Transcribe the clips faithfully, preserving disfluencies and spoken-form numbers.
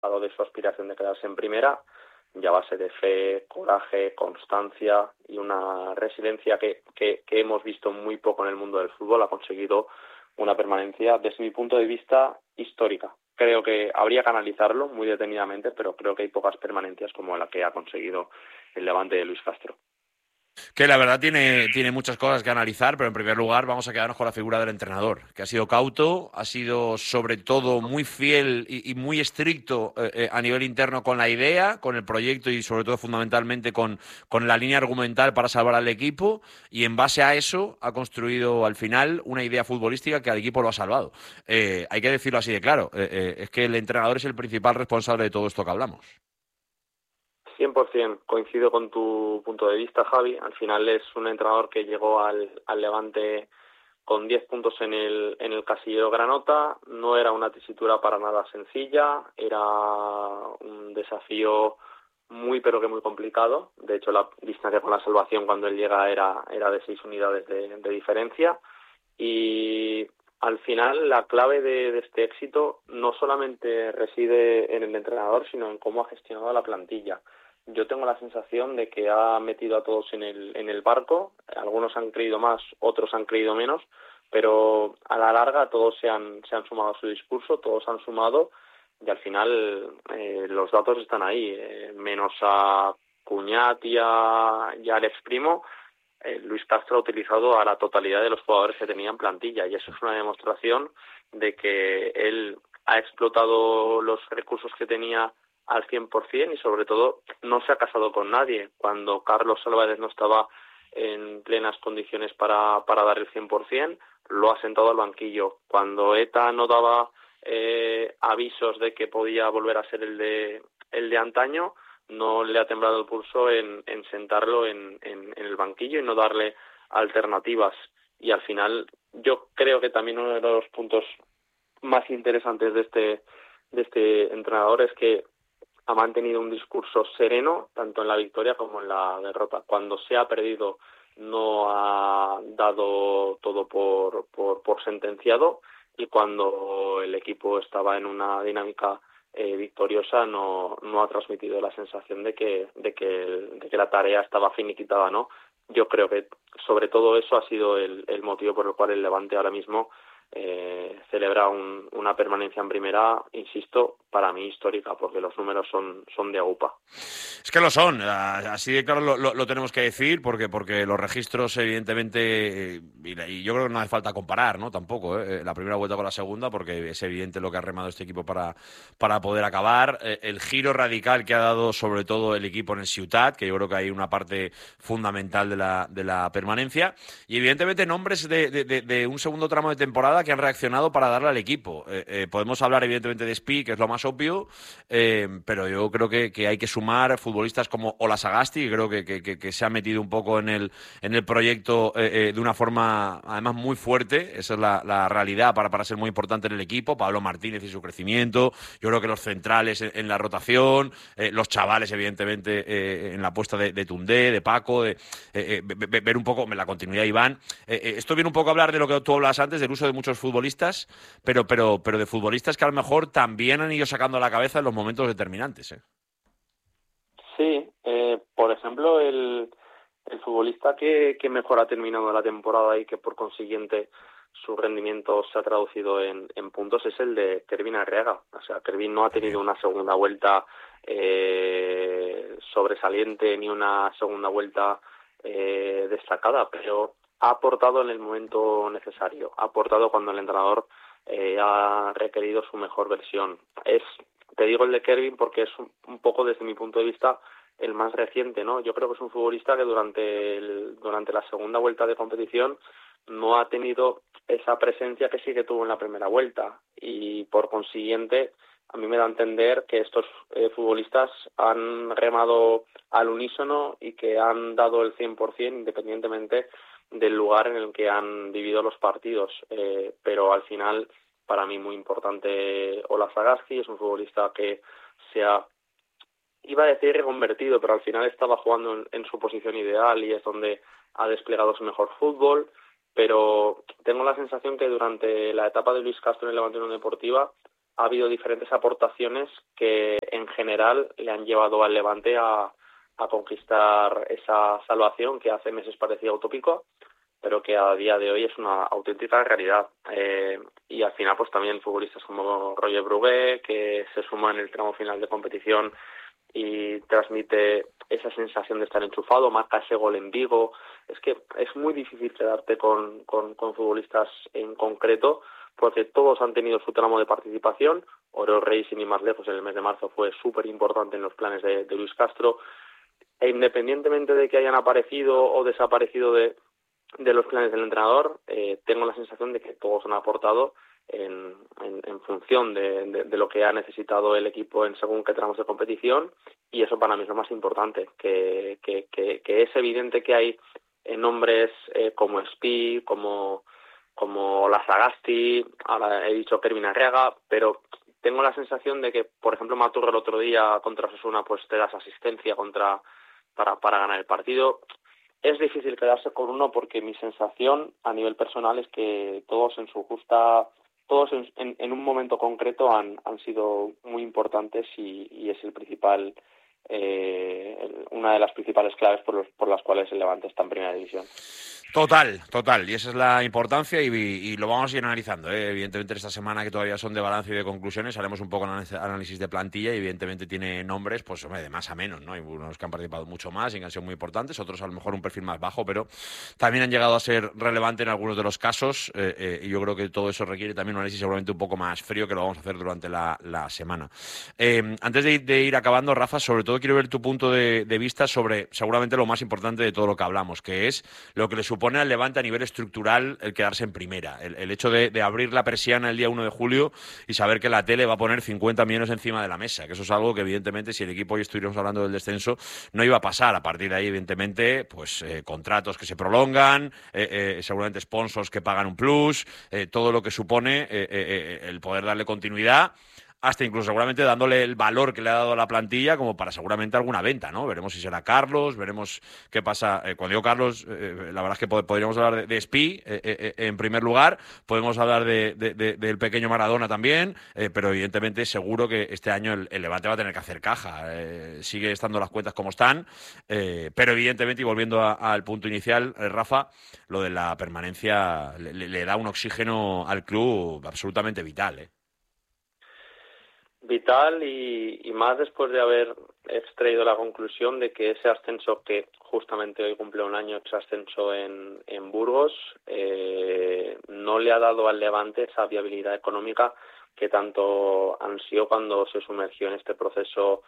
de su aspiración de quedarse en primera, y a base de fe, coraje, constancia y una resiliencia que, que, que hemos visto muy poco en el mundo del fútbol, ha conseguido una permanencia, desde mi punto de vista, histórica. Creo que habría que analizarlo muy detenidamente, pero creo que hay pocas permanencias como la que ha conseguido el Levante de Luis Castro. Que la verdad tiene, tiene muchas cosas que analizar, pero en primer lugar vamos a quedarnos con la figura del entrenador, que ha sido cauto, ha sido sobre todo muy fiel y, y muy estricto eh, eh, a nivel interno con la idea, con el proyecto y sobre todo fundamentalmente con, con la línea argumental para salvar al equipo, y en base a eso ha construido al final una idea futbolística que al equipo lo ha salvado. Eh, hay que decirlo así de claro, eh, eh, es que el entrenador es el principal responsable de todo esto que hablamos. cien por ciento coincido con tu punto de vista, Javi. Al final es un entrenador que llegó al, al Levante con diez puntos en el, en el casillero Granota. No era una tesitura para nada sencilla, era un desafío muy pero que muy complicado. De hecho, la distancia con la salvación cuando él llega era, era de seis unidades de, de diferencia. Y al final la clave de, de este éxito no solamente reside en el entrenador, sino en cómo ha gestionado la plantilla. Yo tengo la sensación de que ha metido a todos en el, en el barco. Algunos han creído más, otros han creído menos, pero a la larga todos se han, se han sumado a su discurso, todos han sumado, y al final eh, los datos están ahí, eh, menos a Cuñat y a, y a Alex Primo. eh, Luis Castro ha utilizado a la totalidad de los jugadores que tenía en plantilla, y eso es una demostración de que él ha explotado los recursos que tenía al cien por ciento y sobre todo no se ha casado con nadie. Cuando Carlos Álvarez no estaba en plenas condiciones para, para dar el cien por ciento, lo ha sentado al banquillo. Cuando ETA no daba eh, avisos de que podía volver a ser el de, el de antaño, no le ha temblado el pulso en, en sentarlo en, en, en el banquillo y no darle alternativas. Y al final yo creo que también uno de los puntos más interesantes de este, de este entrenador es que ha mantenido un discurso sereno tanto en la victoria como en la derrota. Cuando se ha perdido no ha dado todo por, por, por sentenciado, y cuando el equipo estaba en una dinámica eh, victoriosa no, no ha transmitido la sensación de que, de que, el, de que la tarea estaba finiquitada, ¿no? Yo creo que sobre todo eso ha sido el, el motivo por el cual el Levante ahora mismo Eh, celebra un, una permanencia en primera, insisto, para mí histórica, porque los números son, son de aupa. Es que lo son, así de claro lo, lo, lo tenemos que decir, porque, porque los registros, evidentemente, y, y yo creo que no hace falta comparar, ¿no? Tampoco, ¿eh? La primera vuelta con la segunda, porque es evidente lo que ha remado este equipo para, para poder acabar. Eh, el giro radical que ha dado, sobre todo, el equipo en el Ciutat, que yo creo que hay una parte fundamental de la, de la permanencia, y evidentemente nombres de, de, de, de un segundo tramo de temporada que han reaccionado para darle al equipo. Eh, eh, podemos hablar, evidentemente, de Spi, que es lo más obvio, eh, pero yo creo que, que hay que sumar futbolistas como Ola Sagasti, que creo que, que, que se ha metido un poco en el, en el proyecto eh, eh, de una forma, además, muy fuerte. Esa es la, la realidad para, para ser muy importante en el equipo. Pablo Martínez y su crecimiento. Yo creo que los centrales en, en la rotación, eh, los chavales, evidentemente, eh, en la apuesta de, de Tundé, de Paco, de eh, eh, ver un poco la continuidad de Iván. Eh, eh, esto viene un poco a hablar de lo que tú hablas antes, del uso de muchos futbolistas, pero, pero, pero de futbolistas que a lo mejor también han ido sacando la cabeza en los momentos determinantes, ¿eh? Sí, eh, por ejemplo, el, el futbolista que, que mejor ha terminado la temporada y que por consiguiente su rendimiento se ha traducido en, en puntos es el de Kervin Arriaga. O sea, Kervin no ha tenido una segunda vuelta eh, sobresaliente ni una segunda vuelta eh, destacada, pero ha aportado en el momento necesario, ha aportado cuando el entrenador eh, ha requerido su mejor versión. Es Te digo el de Kervin porque es un, un poco, desde mi punto de vista, el más reciente, ¿no? Yo creo que es un futbolista que durante el, durante la segunda vuelta de competición no ha tenido esa presencia que sí que tuvo en la primera vuelta, y por consiguiente a mí me da a entender que estos eh, futbolistas han remado al unísono y que han dado el cien por ciento independientemente del lugar en el que han vivido los partidos, eh, pero al final, para mí muy importante Ola Sagasti, es un futbolista que se ha, iba a decir reconvertido, pero al final estaba jugando en, en su posición ideal y es donde ha desplegado su mejor fútbol, pero tengo la sensación que durante la etapa de Luis Castro en el Levante Unión Deportiva ha habido diferentes aportaciones que en general le han llevado al Levante a, a conquistar esa salvación que hace meses parecía utópico, pero que a día de hoy es una auténtica realidad. Eh, y al final, pues también futbolistas como Roger Brugué, que se suma en el tramo final de competición y transmite esa sensación de estar enchufado, marca ese gol en Vigo. Es que es muy difícil quedarte con, con, con futbolistas en concreto, porque todos han tenido su tramo de participación. Oriol Rey, sin ir más lejos, en el mes de marzo fue súper importante en los planes de, de Luis Castro. E independientemente de que hayan aparecido o desaparecido de de los planes del entrenador, eh, tengo la sensación de que todos han aportado en, en, en función de, de, de lo que ha necesitado el equipo en según qué tramos de competición, y eso para mí es lo más importante, que, que, que, que es evidente que hay nombres eh, como Spi, como, como Lazagasti, ahora he dicho Kervin Arriaga, pero tengo la sensación de que, por ejemplo, Maturro el otro día contra Osasuna, pues te das asistencia contra para, para ganar el partido. Es difícil quedarse con uno porque mi sensación a nivel personal es que todos en su justa, todos en, en, en un momento concreto han, han sido muy importantes y, y es el principal, eh, una de las principales claves por, los, por las cuales el Levante está en primera división. Total, total, y esa es la importancia y, y lo vamos a ir analizando, ¿eh? Evidentemente esta semana que todavía son de balance y de conclusiones haremos un poco de análisis de plantilla y evidentemente tiene nombres pues hombre, de más a menos, ¿no? Hay unos que han participado mucho más y que han sido muy importantes, otros a lo mejor un perfil más bajo, pero también han llegado a ser relevantes en algunos de los casos eh, eh, y yo creo que todo eso requiere también un análisis seguramente un poco más frío que lo vamos a hacer durante la, la semana. Eh, antes de, de ir acabando, Rafa, sobre todo quiero ver tu punto de, de vista sobre seguramente lo más importante de todo lo que hablamos, que es lo que le supone supone al Levante a nivel estructural el quedarse en primera. El, el hecho de, de abrir la persiana el día uno de julio y saber que la tele va a poner cincuenta millones encima de la mesa, que eso es algo que evidentemente si el equipo hoy estuviéramos hablando del descenso no iba a pasar. A partir de ahí evidentemente pues eh, contratos que se prolongan, eh, eh, seguramente sponsors que pagan un plus, eh, todo lo que supone eh, eh, el poder darle continuidad, hasta incluso seguramente dándole el valor que le ha dado a la plantilla como para seguramente alguna venta, ¿no? Veremos si será Carlos, veremos qué pasa. Eh, cuando digo Carlos, eh, la verdad es que pod- podríamos hablar de, de Spi eh, eh, en primer lugar, podemos hablar de, de, de, del pequeño Maradona también, eh, pero evidentemente seguro que este año el, el Levante va a tener que hacer caja. Eh, sigue estando las cuentas como están, eh, pero evidentemente, y volviendo a, al punto inicial, eh, Rafa, lo de la permanencia le, le, le da un oxígeno al club absolutamente vital, ¿eh? Vital y, y más después de haber extraído la conclusión de que ese ascenso que justamente hoy cumple un año, ese ascenso en, en Burgos, eh, no le ha dado al Levante esa viabilidad económica que tanto ansió cuando se sumergió en este proceso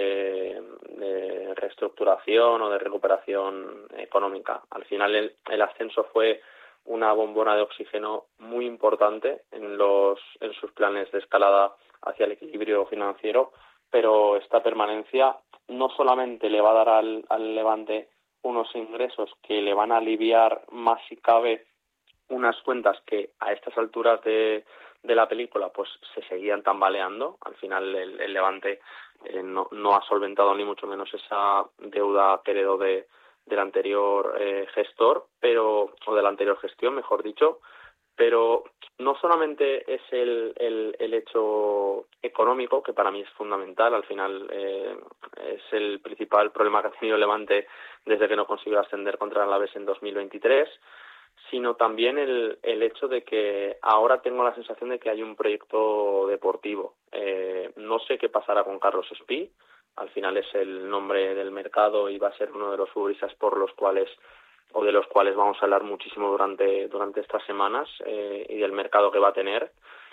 de, de reestructuración o de recuperación económica. Al final el, el ascenso fue una bombona de oxígeno muy importante en los en sus planes de escalada hacia el equilibrio financiero, pero esta permanencia no solamente le va a dar al, al Levante unos ingresos que le van a aliviar más si cabe unas cuentas que a estas alturas de, de la película pues se seguían tambaleando. Al final el, el Levante eh, no, no ha solventado ni mucho menos esa deuda que heredó de del anterior eh, gestor, pero o de la anterior gestión, mejor dicho, pero no solamente es el, el, el hecho económico, que para mí es fundamental, al final eh, es el principal problema que ha tenido el Levante desde que no consiguió ascender contra el Alavés en dos mil veintitrés, sino también el, el hecho de que ahora tengo la sensación de que hay un proyecto deportivo. Eh, no sé qué pasará con Carlos Spi, al final es el nombre del mercado y va a ser uno de los futbolistas por los cuales o de los cuales vamos a hablar muchísimo durante durante estas semanas eh, y del mercado que va a tener,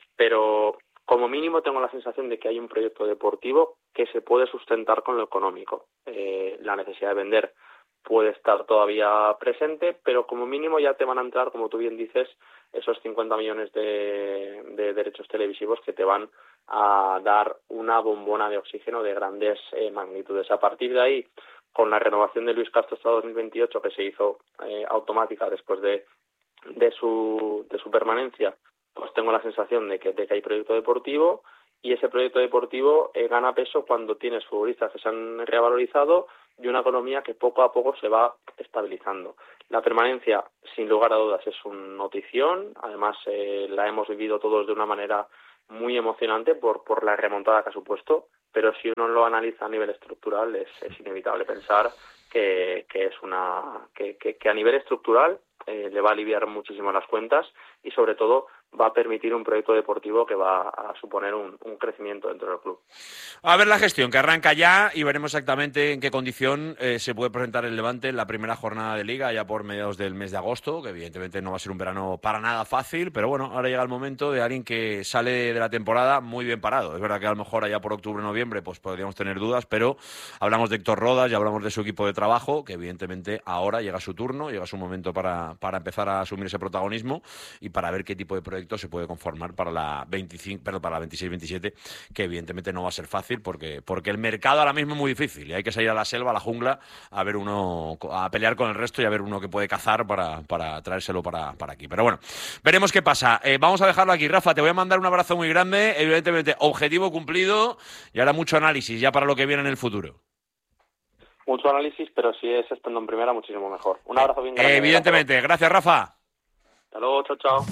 pero como mínimo tengo la sensación de que hay un proyecto deportivo que se puede sustentar con lo económico. Eh, la necesidad de vender puede estar todavía presente, pero como mínimo ya te van a entrar, como tú bien dices, esos cincuenta millones de, de derechos televisivos que te van a dar una bombona de oxígeno de grandes eh, magnitudes. A partir de ahí, con la renovación de Luis Castro hasta dos mil veintiocho, que se hizo eh, automática después de, de, su, de su permanencia, pues tengo la sensación de que, de que hay proyecto deportivo, y ese proyecto deportivo eh, gana peso cuando tienes futbolistas que se han revalorizado y una economía que poco a poco se va estabilizando. La permanencia, sin lugar a dudas, es una notición, además eh, la hemos vivido todos de una manera muy emocionante por, por la remontada que ha supuesto, pero si uno lo analiza a nivel estructural es, es inevitable pensar que, que es una que, que, que a nivel estructural eh, le va a aliviar muchísimo las cuentas y sobre todo va a permitir un proyecto deportivo que va a suponer un, un crecimiento dentro del club. A ver la gestión, que arranca ya y veremos exactamente en qué condición eh, se puede presentar el Levante en la primera jornada de Liga, ya por mediados del mes de agosto, que evidentemente no va a ser un verano para nada fácil, pero bueno, ahora llega el momento de alguien que sale de la temporada muy bien parado. Es verdad que a lo mejor allá por octubre o noviembre pues podríamos tener dudas, pero hablamos de Héctor Rodas, ya hablamos de su equipo de trabajo, que evidentemente ahora llega su turno, llega su momento para, para empezar a asumir ese protagonismo y para ver qué tipo de proyecto se puede conformar para la veinticinco, perdón, para la veintiséis veintisiete, que evidentemente no va a ser fácil porque, porque el mercado ahora mismo es muy difícil y hay que salir a la selva, a la jungla, a ver uno, a pelear con el resto y a ver uno que puede cazar para, para traérselo para, para aquí. Pero bueno, veremos qué pasa. Eh, vamos a dejarlo aquí, Rafa, te voy a mandar un abrazo muy grande, evidentemente objetivo cumplido y ahora mucho análisis ya para lo que viene en el futuro. Mucho análisis, pero si es estando en primera, muchísimo mejor. Un abrazo bien grande. Eh, evidentemente, gracias, Rafa. Hasta luego, chao, chao.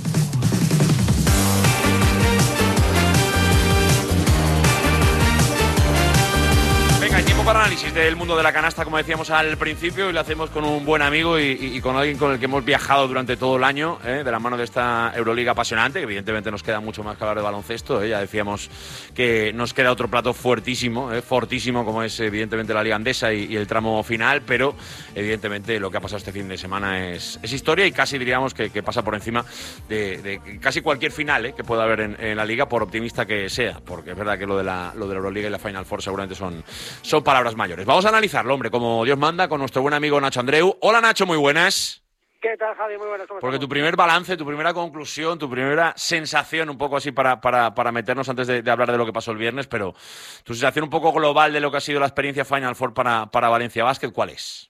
Venga, hay tiempo para análisis del mundo de la canasta, como decíamos al principio, y lo hacemos con un buen amigo y, y, y con alguien con el que hemos viajado durante todo el año, ¿eh? De la mano de esta Euroliga apasionante, que evidentemente nos queda mucho más que hablar de baloncesto, ¿eh? Ya decíamos que nos queda otro plato fuertísimo, ¿eh? fortísimo, como es evidentemente la Liga Andesa y, y el tramo final, pero evidentemente lo que ha pasado este fin de semana es, es historia y casi diríamos que, que pasa por encima de, de casi cualquier final, ¿eh? que pueda haber en, en la Liga, por optimista que sea, porque es verdad que lo de la, lo de la Euroliga y la Final Four seguramente son... Son palabras mayores. Vamos a analizarlo, hombre, como Dios manda, con nuestro buen amigo Nacho Andreu. Hola, Nacho, muy buenas. ¿Qué tal, Javi? Muy buenas. ¿Cómo Porque estamos? tu primer balance, tu primera conclusión, tu primera sensación, un poco así para, para, para meternos antes de, de hablar de lo que pasó el viernes, pero tu sensación un poco global de lo que ha sido la experiencia Final Four para, para Valencia Basket, ¿cuál es?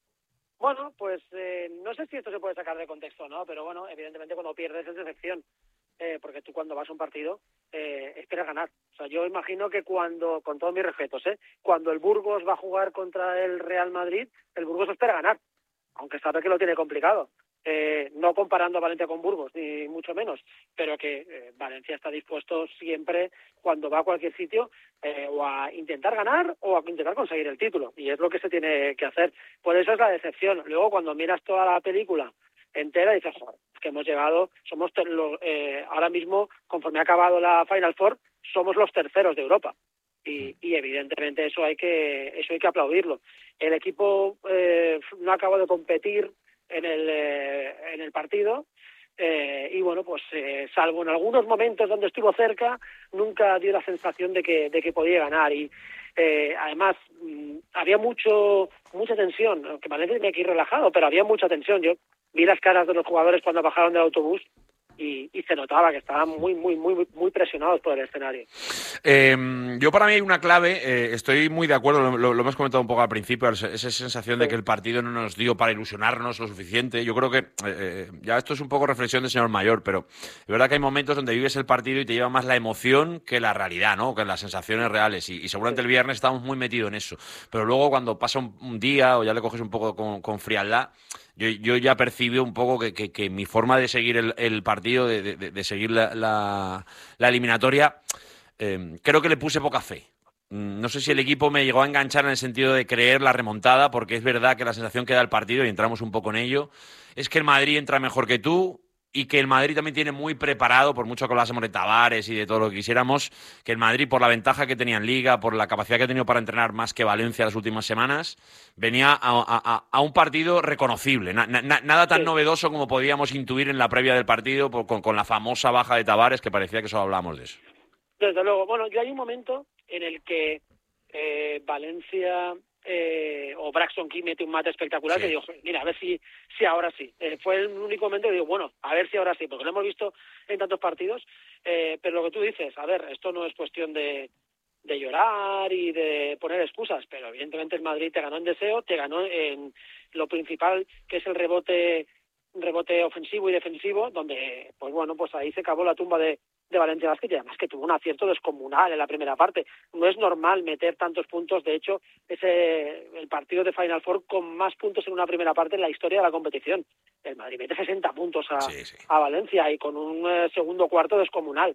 Bueno, pues eh, no sé si esto se puede sacar de contexto, ¿no? Pero bueno, evidentemente cuando pierdes es decepción. Eh, porque tú cuando vas a un partido eh, esperas ganar. O sea, yo imagino que cuando, con todos mis respetos, ¿eh? cuando el Burgos va a jugar contra el Real Madrid, el Burgos espera ganar, aunque sabe que lo tiene complicado. Eh, no comparando a Valencia con Burgos, ni mucho menos, pero que eh, Valencia está dispuesto siempre, cuando va a cualquier sitio, eh, o a intentar ganar o a intentar conseguir el título, y es lo que se tiene que hacer. Por eso es la decepción. Luego, cuando miras toda la película entera, dices, joder, que hemos llegado, somos ter- lo, eh, ahora mismo, conforme ha acabado la Final Four, somos los terceros de Europa. Y, y evidentemente eso hay que eso hay que aplaudirlo. El equipo eh, no acabó de competir en el eh, en el partido eh, y bueno, pues eh, salvo en algunos momentos donde estuvo cerca, nunca dio la sensación de que de que podía ganar. Y eh, además mmm, había mucho mucha tensión, aunque Valencia tenía que ir relajado, pero había mucha tensión. Yo vi las caras de los jugadores cuando bajaron del autobús y, y se notaba que estaban muy, muy, muy, muy presionados por el escenario. Eh, yo para mí hay una clave, eh, estoy muy de acuerdo, lo, lo, lo hemos comentado un poco al principio, esa sensación de que el partido no nos dio para ilusionarnos lo suficiente. Yo creo que, eh, ya esto es un poco reflexión del señor mayor, pero es verdad que hay momentos donde vives el partido y te lleva más la emoción que la realidad, ¿no? Que las sensaciones reales, y, y seguramente el viernes estábamos muy metidos en eso, pero luego cuando pasa un, un día o ya le coges un poco con, con frialdad, Yo, yo ya percibí un poco que, que, que mi forma de seguir el, el partido, de, de, de seguir la, la, la eliminatoria, eh, creo que le puse poca fe. No sé si el equipo me llegó a enganchar en el sentido de creer la remontada, porque es verdad que la sensación que da el partido, y entramos un poco en ello, es que el Madrid entra mejor que tú, y que el Madrid también tiene muy preparado, por mucho que hablásemos de Tavares y de todo lo que quisiéramos, que el Madrid, por la ventaja que tenía en Liga, por la capacidad que ha tenido para entrenar más que Valencia las últimas semanas, venía a, a, a un partido reconocible. Na, na, nada tan sí. novedoso como podíamos intuir en la previa del partido por, con, con la famosa baja de Tavares, que parecía que solo hablábamos de eso. Desde luego. Bueno, yo hay un momento en el que eh, Valencia... Eh, o Braxton Key mete un mate espectacular, sí. Que digo, mira, a ver si si ahora sí. Eh, fue el único momento que digo, bueno, a ver si ahora sí, porque lo hemos visto en tantos partidos, eh, pero lo que tú dices, a ver, esto no es cuestión de, de llorar y de poner excusas, pero evidentemente el Madrid te ganó en deseo, te ganó en lo principal, que es el rebote rebote ofensivo y defensivo, donde, pues bueno, pues ahí se acabó la tumba de de Valencia Basket, y además que tuvo un acierto descomunal en la primera parte. No es normal meter tantos puntos, de hecho, es el partido de Final Four con más puntos en una primera parte en la historia de la competición. El Madrid mete sesenta puntos a, sí, sí. a Valencia y con un eh, segundo cuarto descomunal.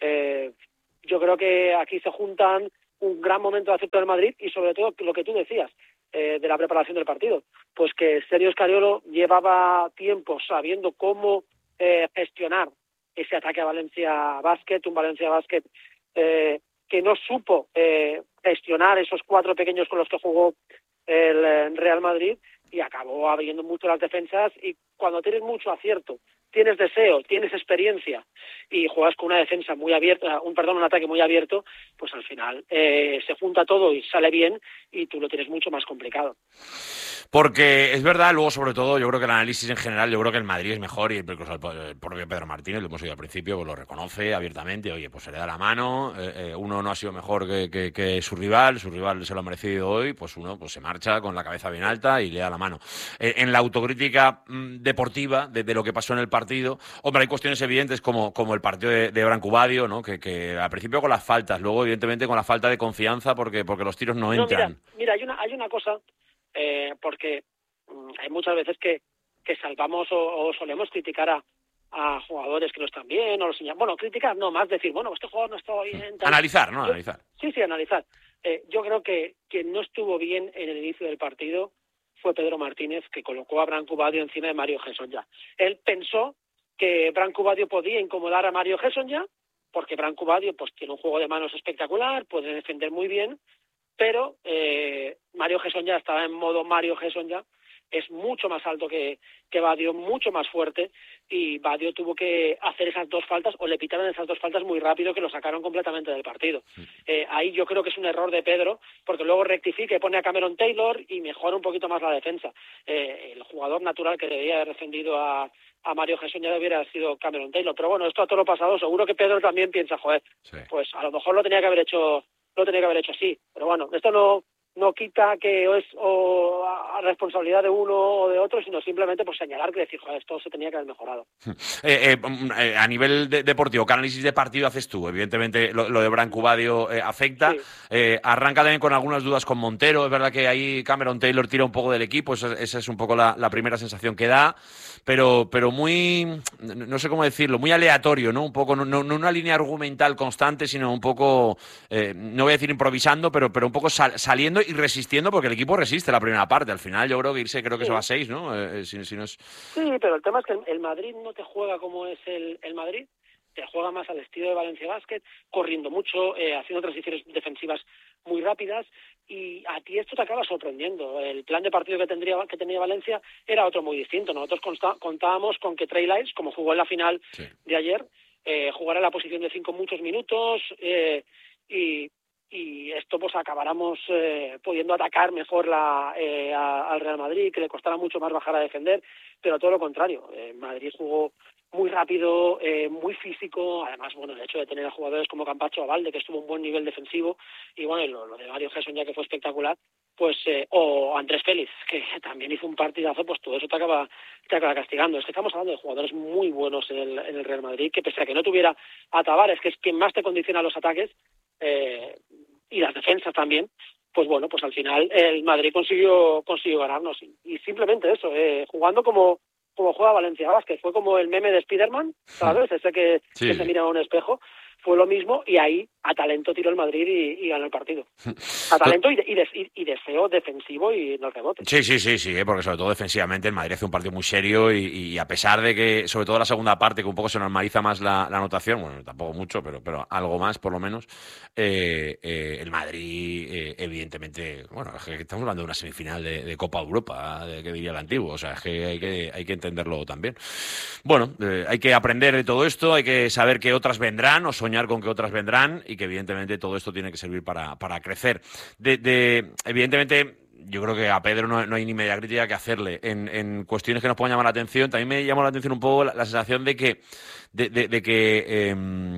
Eh, yo creo que aquí se juntan un gran momento de acierto del Madrid y sobre todo lo que tú decías, eh, de la preparación del partido. Pues que Sergio Scariolo llevaba tiempo sabiendo cómo eh, gestionar ese ataque a Valencia Basket, un Valencia Basket eh, que no supo eh, gestionar esos cuatro pequeños con los que jugó el Real Madrid y acabó abriendo mucho las defensas. Y cuando tienes mucho acierto, tienes deseo, tienes experiencia y juegas con una defensa muy abierta, un perdón, un ataque muy abierto, pues al final eh, se junta todo y sale bien y tú lo tienes mucho más complicado. Porque es verdad, luego sobre todo, yo creo que el análisis en general, yo creo que el Madrid es mejor y el, el propio Pedro Martínez, lo hemos oído al principio, pues lo reconoce abiertamente, oye, pues se le da la mano, eh, eh, uno no ha sido mejor que, que, que su rival, su rival se lo ha merecido hoy, pues uno pues se marcha con la cabeza bien alta y le da la mano. Eh, en la autocrítica mmm, deportiva de, de lo que pasó en el partido, hombre, hay cuestiones evidentes como, como el partido de, de Branco-Badio, ¿no? Que, que al principio con las faltas, luego evidentemente con la falta de confianza porque, porque los tiros no, no entran. Mira, mira hay, una, hay una cosa... Eh, porque mmm, hay muchas veces que, que salvamos o, o solemos criticar a, a jugadores que no están bien, o los señalamos. Bueno, criticar no, más decir, bueno, este jugador no está bien. Tal. Analizar, ¿no? Yo, Analizar. Sí, sí, analizar. Eh, yo creo que quien no estuvo bien en el inicio del partido fue Pedro Martínez, que colocó a Branco-Badio encima de Mario Hezonja. Él pensó que Branco-Badio podía incomodar a Mario Hezonja, porque Branco-Badio pues, tiene un juego de manos espectacular, puede defender muy bien, pero eh, Mario Hezonja estaba en modo Mario Hezonja, es mucho más alto que, que Badio, mucho más fuerte, y Badio tuvo que hacer esas dos faltas, o le pitaron esas dos faltas muy rápido, que lo sacaron completamente del partido. Sí. Eh, ahí yo creo que es un error de Pedro, porque luego rectifica y pone a Cameron Taylor y mejora un poquito más la defensa. Eh, el jugador natural que debía haber defendido a, a Mario Hezonja debiera haber sido Cameron Taylor, pero bueno, esto a todo lo pasado, seguro que Pedro también piensa, joder, sí. pues a lo mejor lo tenía que haber hecho lo tenía que haber hecho así, pero bueno, esto no no quita que es o a responsabilidad de uno o de otro, sino simplemente pues señalar que decir, joder, esto se tenía que haber mejorado. Eh, eh, a nivel de, deportivo, ¿qué análisis de partido haces tú? Evidentemente lo, lo de Branco-Badio eh, afecta. Sí. Eh, arranca también con algunas dudas con Montero. Es verdad que ahí Cameron Taylor tira un poco del equipo, esa, esa es un poco la, la primera sensación que da, pero, pero muy, no sé cómo decirlo, muy aleatorio, ¿no? Un poco, no, no, no una línea argumental constante, sino un poco, eh, no voy a decir improvisando, pero, pero un poco sal, saliendo y resistiendo, porque el equipo resiste la primera parte. Al final yo creo que irse, creo que sí. se va a seis, ¿no? Eh, si, si no es... Sí, pero el tema es que el, el Madrid no te juega como es el, el Madrid, te juega más al estilo de Valencia Basket, corriendo mucho, eh, haciendo transiciones defensivas muy rápidas, y a ti esto te acaba sorprendiendo. El plan de partido que tendría que tenía Valencia era otro muy distinto. Nosotros consta, contábamos con que Trey Lyles, como jugó en la final sí. de ayer, eh, jugará en la posición de cinco muchos minutos, eh, y y esto pues acabáramos eh, pudiendo atacar mejor la, eh, a, al Real Madrid, que le costara mucho más bajar a defender, pero todo lo contrario. Eh, Madrid jugó muy rápido, eh, muy físico, además, bueno, el hecho de tener a jugadores como Campacho o Valde, que estuvo a un buen nivel defensivo, y bueno, lo, lo de Mario Hezonja, que fue espectacular, pues, eh, o Andrés Félix, que también hizo un partidazo, pues todo eso te acaba, te acaba castigando. Es que estamos hablando de jugadores muy buenos en el, en el Real Madrid, que pese a que no tuviera a Tavares, que es quien más te condiciona los ataques, eh, y las defensas también, pues bueno, pues al final el Madrid consiguió consiguió ganarnos, y, y simplemente eso, eh, jugando como como juega Valencia Basket, fue como el meme de Spiderman, ¿sabes? Ese que, sí. que se mira a un espejo, fue lo mismo, y ahí a talento tiró el Madrid y, y ganó el partido. A talento y, de, y, de, y deseo defensivo y no rebote. Sí, sí, sí, sí, porque sobre todo defensivamente el Madrid hace un partido muy serio, y, y a pesar de que, sobre todo la segunda parte, que un poco se normaliza más la, la anotación, bueno, tampoco mucho, pero, pero algo más por lo menos, eh, eh, el Madrid eh, evidentemente, bueno, es que estamos hablando de una semifinal de, de Copa Europa, de, que diría el antiguo, o sea, es que hay que, hay que entenderlo también. Bueno, eh, hay que aprender de todo esto, hay que saber que otras vendrán, o soñar con que otras vendrán, y que evidentemente todo esto tiene que servir para, para crecer. De, de, evidentemente, yo creo que a Pedro no, no hay ni media crítica que hacerle en, en cuestiones que nos puedan llamar la atención. También me llamó la atención un poco la, la sensación de que de, de, de que eh,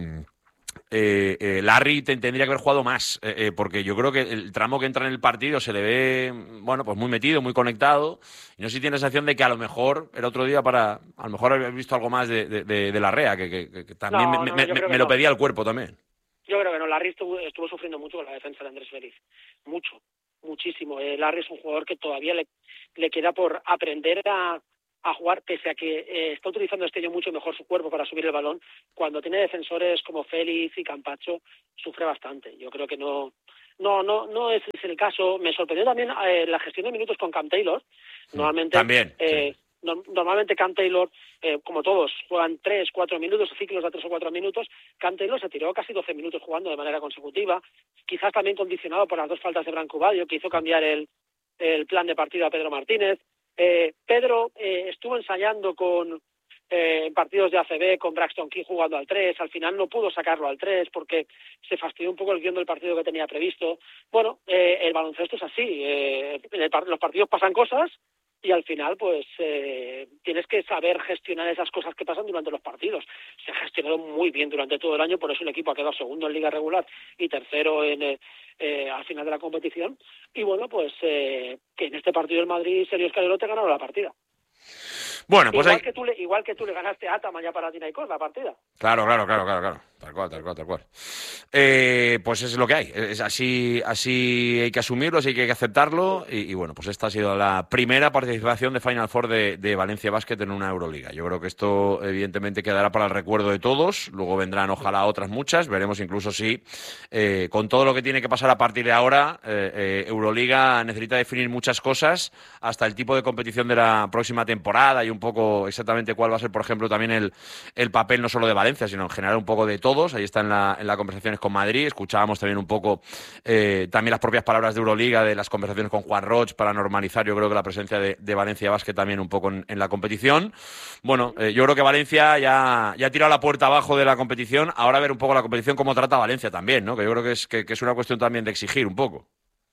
eh, eh, Larry te, tendría que haber jugado más, eh, eh, porque yo creo que el tramo que entra en el partido se le ve, bueno, pues muy metido, muy conectado, y no sé si tiene la sensación de que a lo mejor el otro día para, a lo mejor haber visto algo más de, de, de, de Larrea, que, que, que también no, me, no, me, me, me lo pedía el cuerpo también. Yo creo que no, Larry estuvo, estuvo sufriendo mucho con la defensa de Andrés Félix, mucho, muchísimo. Eh, Larry es un jugador que todavía le, le queda por aprender a, a jugar, pese a que eh, está utilizando este año mucho mejor su cuerpo para subir el balón, cuando tiene defensores como Félix y Campacho, sufre bastante. Yo creo que no no no no es, es el caso. Me sorprendió también eh, la gestión de minutos con Cam Taylor. Normalmente, también, eh, sí. no, normalmente Cam Taylor, eh, como todos, juegan tres, cuatro minutos, ciclos de tres o cuatro minutos. Cam Taylor se tiró casi doce minutos jugando de manera consecutiva, quizás también condicionado por las dos faltas de Branco Badio, que hizo cambiar el, el plan de partido a Pedro Martínez. Eh, Pedro eh, estuvo ensayando con eh, en partidos de A C B con Braxton King jugando al tres, al final no pudo sacarlo al tres porque se fastidió un poco el guión del partido que tenía previsto. Bueno, eh, el baloncesto es así, eh, en el, los partidos pasan cosas y al final pues eh, tienes que saber gestionar esas cosas que pasan durante los partidos. Se ha gestionado muy bien durante todo el año, por eso el equipo ha quedado segundo en liga regular y tercero en eh, eh, al final de la competición. Y bueno, pues eh, que en este partido el Madrid, Sergio Escalero, te ganaron la partida. Bueno, pues igual, hay... que tú le, igual que tú le ganaste a Atama ya para Tinaicos la partida. Claro, claro, claro, claro, claro. Tal cual, tal cual, tal cual. Eh, pues es lo que hay. Es así, así hay que asumirlo, así que hay que aceptarlo. Y, y bueno, pues esta ha sido la primera participación de Final Four de, de Valencia Basket en una Euroliga. Yo creo que esto evidentemente quedará para el recuerdo de todos. Luego vendrán ojalá otras muchas. Veremos incluso si eh, con todo lo que tiene que pasar a partir de ahora, eh, eh, Euroliga necesita definir muchas cosas, hasta el tipo de competición de la próxima temporada y un poco exactamente cuál va a ser, por ejemplo, también el, el papel no solo de Valencia, sino en general un poco de todo. Ahí está en la, en las conversaciones con Madrid. Escuchábamos también un poco eh, también las propias palabras de Euroliga, de las conversaciones con Juan Roig para normalizar, yo creo que la presencia de, de Valencia Basket también un poco en, en la competición. Bueno, eh, yo creo que Valencia ya, ya ha tirado la puerta abajo de la competición. Ahora ver un poco la competición, cómo trata Valencia también, ¿no? Que yo creo que es, que, que es una cuestión también de exigir un poco.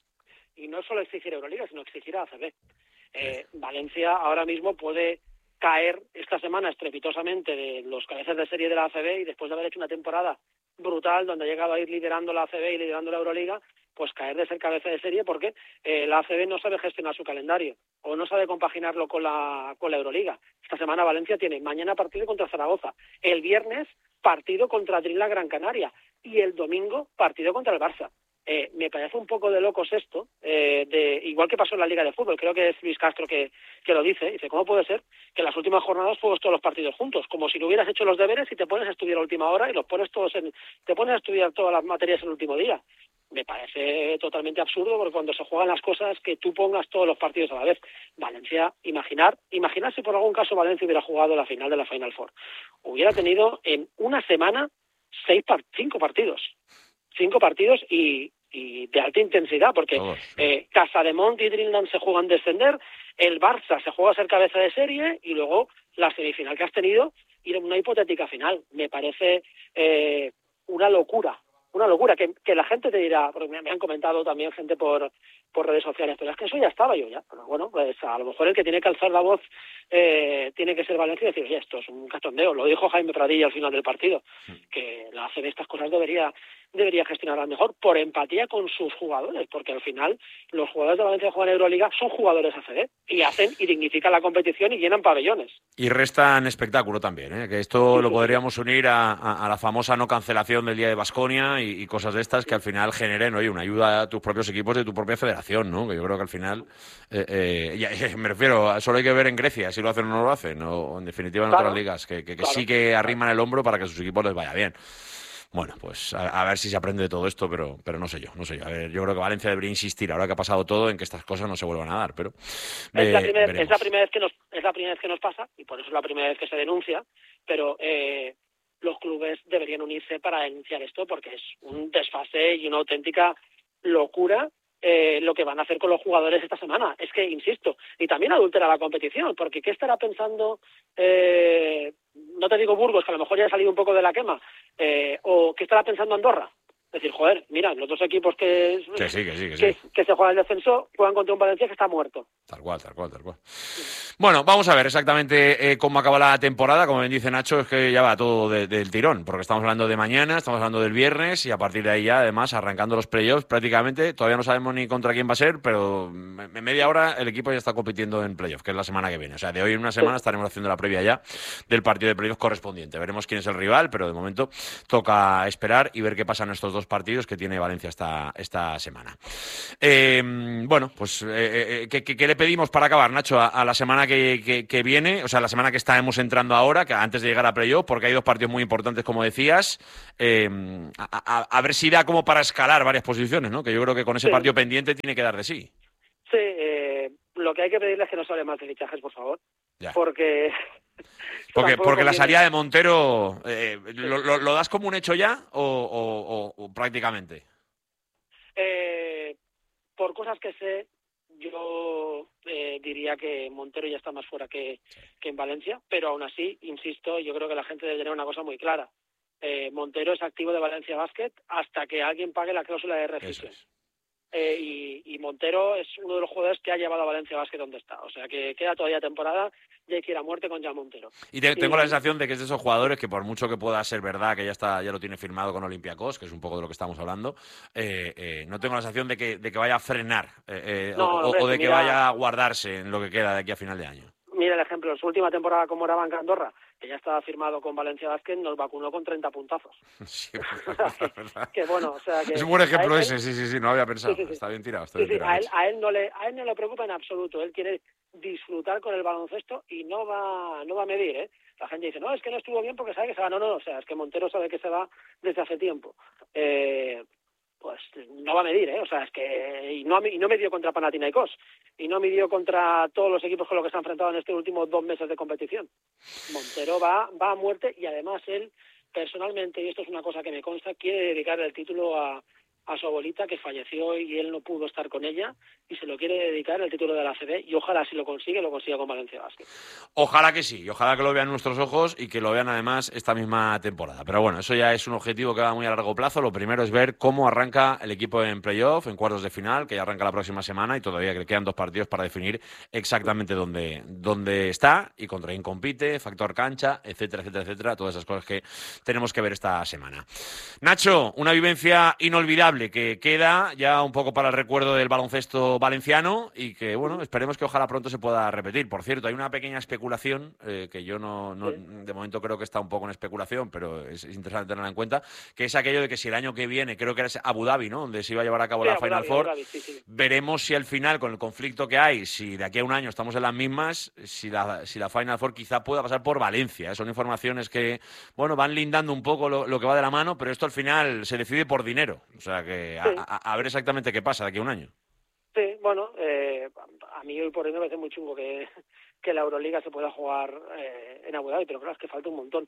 Y no solo exigir Euroliga, sino exigir a A C B. Eh, Valencia ahora mismo puede caer esta semana estrepitosamente de los cabezas de serie de la A C B y después de haber hecho una temporada brutal donde ha llegado a ir liderando la A C B y liderando la Euroliga, pues caer de ser cabeza de serie porque eh, la A C B no sabe gestionar su calendario o no sabe compaginarlo con la con la Euroliga. Esta semana Valencia tiene mañana partido contra Zaragoza, el viernes partido contra Drilla Gran Canaria y el domingo partido contra el Barça. Eh, me parece un poco de locos esto, eh, de igual que pasó en la Liga de Fútbol, creo que es Luis Castro que, que lo dice, dice, ¿cómo puede ser que en las últimas jornadas juegues todos los partidos juntos? Como si no hubieras hecho los deberes y te pones a estudiar a última hora y los pones todos en, te pones a estudiar todas las materias el último día. Me parece totalmente absurdo porque cuando se juegan las cosas que tú pongas todos los partidos a la vez. Valencia, imaginar, imaginar si por algún caso Valencia hubiera jugado la final de la Final Four. Hubiera tenido en una semana seis, cinco partidos. Cinco partidos y, y de alta intensidad, porque oh, sí. eh, Casademont y Drillman se juegan descender, el Barça se juega a ser cabeza de serie y luego la semifinal que has tenido y una hipotética final. Me parece eh, una locura, una locura, que, que la gente te dirá, porque me, me han comentado también gente por por redes sociales, pero es que eso ya estaba yo ya. Pero bueno, pues a lo mejor el que tiene que alzar la voz eh, tiene que ser Valencia y decir, oye, esto es un cachondeo. Lo dijo Jaime Pradilla al final del partido, que la A C B estas cosas debería debería gestionarlas mejor por empatía con sus jugadores, porque al final los jugadores de Valencia que juegan en Euroliga son jugadores A C B y hacen y dignifican la competición y llenan pabellones. Y restan espectáculo también, ¿eh? Que esto sí, lo sí, podríamos sí. unir a, a, a la famosa no cancelación del día de Baskonia y, y cosas de estas que al final generen, oye, una ayuda a tus propios equipos de tu propia federación, ¿no? Que yo creo que al final, eh, eh, ya, eh, me refiero, solo hay que ver en Grecia si lo hacen o no lo hacen, o en definitiva en claro, otras ligas, que, que, que claro, sí que arriman claro. el hombro para que a sus equipos les vaya bien. Bueno, pues a, a ver si se aprende de todo esto, pero pero no sé yo, no sé yo. A ver, yo creo que Valencia debería insistir, ahora que ha pasado todo, en que estas cosas no se vuelvan a dar, pero es, eh, la, primer, es la primera vez que nos es la primera vez que nos pasa y por eso es la primera vez que se denuncia, pero eh, los clubes deberían unirse para denunciar esto porque es un desfase y una auténtica locura. Eh, lo que van a hacer con los jugadores esta semana. Es que, insisto, y también adultera la competición, porque ¿qué estará pensando, eh, no te digo Burgos, que a lo mejor ya ha salido un poco de la quema, eh, o qué estará pensando Andorra? Es decir, joder, mira, los dos equipos que, que, sí, que, sí, que, que, sí. que se juegan el descenso juegan contra un Valencia que está muerto. Tal cual, tal cual, tal cual. Sí. Bueno, vamos a ver exactamente eh, cómo acaba la temporada. Como bien dice Nacho, es que ya va todo de, del tirón, porque estamos hablando de mañana, estamos hablando del viernes y a partir de ahí ya, además, arrancando los playoffs prácticamente. Todavía no sabemos ni contra quién va a ser, pero en media hora el equipo ya está compitiendo en playoffs, que es la semana que viene. O sea, de hoy en una semana sí. estaremos haciendo la previa ya del partido de playoffs correspondiente. Veremos quién es el rival, pero de momento toca esperar y ver qué pasa en estos dos dos partidos que tiene Valencia esta, esta semana. Eh, bueno, pues, eh, eh, ¿qué, qué, ¿qué le pedimos para acabar, Nacho, a, a la semana que, que, que viene? O sea, la semana que estamos entrando ahora, que antes de llegar a playoff, porque hay dos partidos muy importantes, como decías, eh, a, a, a ver si da como para escalar varias posiciones, ¿no? Que yo creo que con ese Sí. partido pendiente tiene que dar de sí. Sí, eh, lo que hay que pedirle es que no se hable más de fichajes, por favor, Ya. porque... Porque, tampoco porque la conviene. salida de Montero, eh, ¿lo, lo, ¿lo das como un hecho ya o, o, o, o prácticamente? Eh, por cosas que sé, yo eh, diría que Montero ya está más fuera que, que en Valencia, pero aún así, insisto, yo creo que la gente debe tener una cosa muy clara. Eh, Montero es activo de Valencia Basket hasta que alguien pague la cláusula de rescisión. Eh, y, y Montero es uno de los jugadores que ha llevado a Valencia Basket donde está. O sea que queda todavía temporada y hay que ir a muerte con Jan Montero. Y te, tengo y, la sensación de que es de esos jugadores que por mucho que pueda ser verdad que ya está, ya lo tiene firmado con Olympiacos, que es un poco de lo que estamos hablando, eh, eh, no tengo la sensación de que, de que vaya a frenar eh, eh, no, o, hombre, o de que mira, vaya a guardarse en lo que queda de aquí a final de año. Mira el ejemplo, en su última temporada como era Banca Andorra, que ya estaba firmado con Valencia Basket, nos vacunó con treinta puntazos. Sí, verdad, que, verdad. que bueno, o sea que... Es un buen ejemplo él, ese, sí, sí, sí, no había pensado. Sí, sí, sí. Está bien tirado, está Sí, bien sí, tirado. a, él, a, él no le, a él no le preocupa en absoluto. Él quiere disfrutar con el baloncesto y no va no va a medir, ¿eh? La gente dice, no, es que no estuvo bien porque sabe que se va. No, no, o sea, es que Montero sabe que se va desde hace tiempo. Eh, pues no va a medir, ¿eh? O sea, es que... Y no, y no midió contra Panathinaikos. Y no midió contra todos los equipos con los que se ha enfrentado en estos últimos dos meses de competición. Montero va, va a muerte y además él, personalmente, y esto es una cosa que me consta, quiere dedicar el título a... a su abuelita que falleció y él no pudo estar con ella y se lo quiere dedicar el título de la A C B y ojalá si lo consigue, lo consiga con Valencia Basket. Ojalá que sí, y ojalá que lo vean nuestros ojos y que lo vean además esta misma temporada. Pero bueno, eso ya es un objetivo que va muy a largo plazo. Lo primero es ver cómo arranca el equipo en playoff, en cuartos de final, que ya arranca la próxima semana y todavía que quedan dos partidos para definir exactamente dónde, dónde está y contra quién compite, factor cancha, etcétera, etcétera, etcétera. Todas esas cosas que tenemos que ver esta semana. Nacho, una vivencia inolvidable que queda ya un poco para el recuerdo del baloncesto valenciano y que, bueno, esperemos que ojalá pronto se pueda repetir. Por cierto, hay una pequeña especulación eh, que yo no, no, de momento creo que está un poco en especulación, pero es, es interesante tenerla en cuenta, que es aquello de que si el año que viene, creo que era Abu Dhabi, ¿no?, donde se iba a llevar a cabo sí, la Abu Final Dhabi, Four, Abu Dhabi, sí, sí. Veremos si al final, con el conflicto que hay, si de aquí a un año estamos en las mismas, si la, si la Final Four quizá pueda pasar por Valencia. Son informaciones que, bueno, van lindando un poco lo, lo que va de la mano, pero esto al final se decide por dinero. O sea que a, Sí. a, a ver exactamente qué pasa de aquí a un año. Sí, bueno, eh, a mí hoy por hoy me parece muy chungo que, que la Euroliga se pueda jugar eh, en Abu Dhabi, pero claro, es que falta un montón.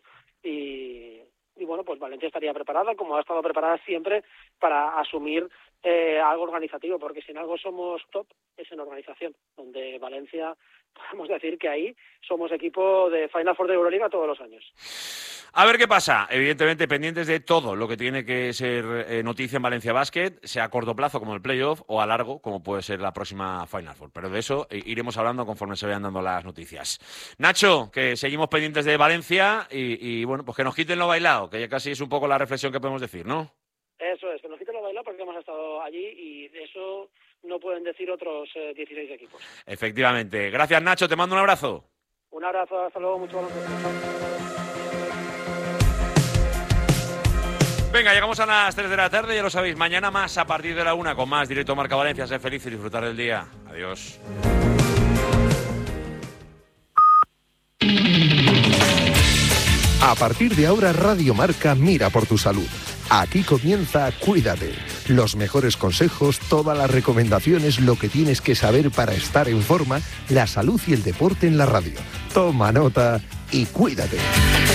Y, y bueno, pues Valencia estaría preparada, como ha estado preparada siempre, para asumir eh, algo organizativo, porque si en algo somos top es en organización, donde Valencia, podemos decir que ahí somos equipo de Final Four de Euroliga todos los años. A ver qué pasa. Evidentemente, pendientes de todo lo que tiene que ser eh, noticia en Valencia Basket, sea a corto plazo como el playoff o a largo como puede ser la próxima Final Four. Pero de eso eh, iremos hablando conforme se vayan dando las noticias. Nacho, que seguimos pendientes de Valencia y, y bueno, pues que nos quiten lo bailado, que ya casi es un poco la reflexión que podemos decir, ¿no? Eso es, que nos quiten lo bailado porque hemos estado allí y de eso no pueden decir otros eh, dieciséis equipos. Efectivamente. Gracias, Nacho. Te mando un abrazo. Un abrazo, hasta luego, mucho baloncesto. Venga, llegamos a las tres de la tarde, ya lo sabéis. Mañana más a partir de la una con más Directo Marca Valencia. Sé feliz y disfrutar del día. Adiós. A partir de ahora, Radio Marca mira por tu salud. Aquí comienza Cuídate. Los mejores consejos, todas las recomendaciones, lo que tienes que saber para estar en forma, la salud y el deporte en la radio. Toma nota y cuídate.